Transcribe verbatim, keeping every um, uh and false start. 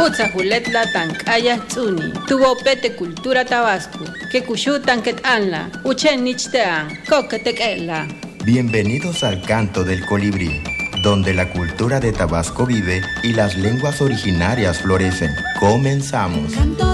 Utsa Juletla Tankaya Tsuni, Tuvo Pete Cultura Tabasco, que Kushutan Ket Anla, Uchen Nichtean, Coquetequela. Bienvenidos al Canto del Colibrí, donde la cultura de Tabasco vive y las lenguas originarias florecen. Comenzamos.